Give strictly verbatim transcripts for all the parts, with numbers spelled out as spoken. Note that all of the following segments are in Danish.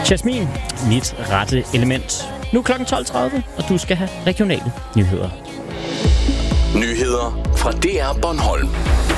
Jasmin, mit rette element. Nu er klokken tolv tredive, og du skal have regionale nyheder. Nyheder fra D R Bornholm.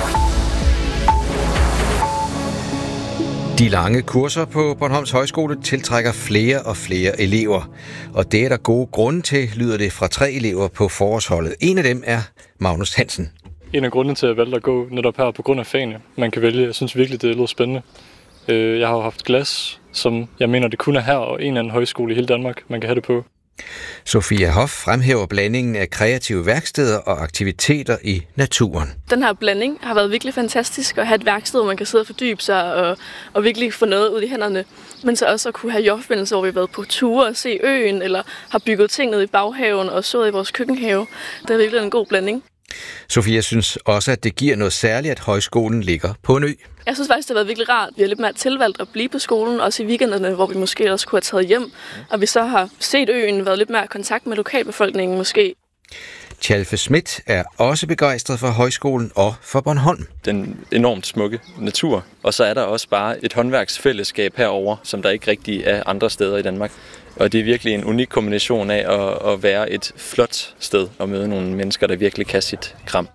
De lange kurser på Bornholms Højskole tiltrækker flere og flere elever. Og det er der gode grunde til, lyder det fra tre elever på forårsholdet. En af dem er Magnus Hansen. En af grundene til, at jeg valgte at gå netop her på grund af fagene, man kan vælge. Jeg synes virkelig, det lyder spændende. Jeg har jo haft glas, som jeg mener, det kun er her, og en anden højskole i hele Danmark, man kan have det på. Sofia Hoff fremhæver blandingen af kreative værksteder og aktiviteter i naturen. Den her blanding har været virkelig fantastisk at have et værksted, hvor man kan sidde og fordybe sig og, og virkelig få noget ud i hænderne. Men så også at kunne have jordforbindelser, hvor vi har været på ture og se øen, eller har bygget ting ned i baghaven og sået i vores køkkenhave. Det er virkelig en god blanding. Sofia synes også, at det giver noget særligt, at højskolen ligger på en ø. Jeg synes faktisk, det har været virkelig rart. Vi har lidt mere tilvalgt at blive på skolen, også i weekenderne, hvor vi måske også kunne have taget hjem. Og vi så har set øen, været lidt mere i kontakt med lokalbefolkningen måske. Tjalfe Schmidt er også begejstret for højskolen og for Bornholm. Den enormt smukke natur, og så er der også bare et håndværksfællesskab herover, som der ikke rigtig er andre steder i Danmark. Og det er virkelig en unik kombination af at, at være et flot sted og møde nogle mennesker, der virkelig kan sit kram.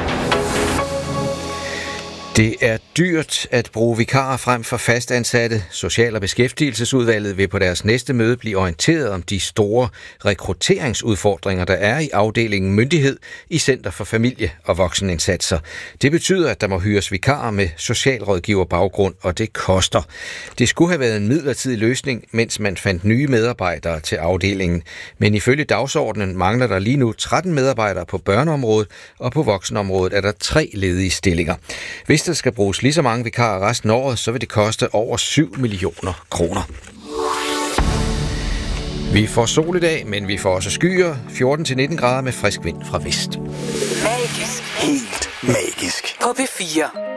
Det er dyrt at bruge vikarer frem for fastansatte. Social- og Beskæftigelsesudvalget vil på deres næste møde blive orienteret om de store rekrutteringsudfordringer, der er i afdelingen myndighed i Center for Familie- og Voksenindsatser. Det betyder, at der må hyres vikarer med socialrådgiverbaggrund, og det koster. Det skulle have været en midlertidig løsning, mens man fandt nye medarbejdere til afdelingen. Men ifølge dagsordenen mangler der lige nu tretten medarbejdere på børneområdet, og på voksenområdet er der tre ledige stillinger. Hvis der skal bruges lige så mange vikarer resten af året, så vil det koste over syv millioner kroner. Vi får sol i dag, men vi får også skyer, fjorten til nitten grader med frisk vind fra vest. Magisk. Helt magisk. På P fire.